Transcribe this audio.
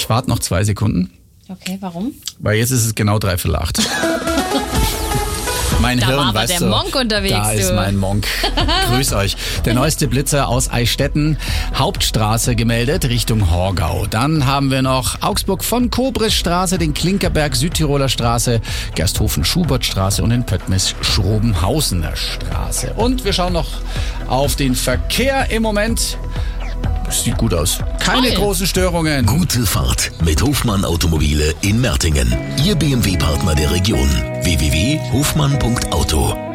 Ich warte noch 2 Sekunden. Okay, warum? Weil jetzt ist es genau 7:45. Mein Da Hirn, war aber weißt der du, Monk unterwegs, da ist du. mein Monk. Grüß euch. Der neueste Blitzer aus Eichstätten, Hauptstraße gemeldet, Richtung Horgau. Dann haben wir noch Augsburg von Kobrisstraße, den Klinkerberg Südtiroler Straße, Gersthofen-Schubertstraße und den Pöttmis-Schrobenhausener Straße. Und wir schauen noch auf den Verkehr im Moment. Sieht gut aus. Keine Toll. großen Störungen. Gute Fahrt mit Hofmann Automobile in Mertingen. Ihr BMW-Partner der Region. www.hofmann.auto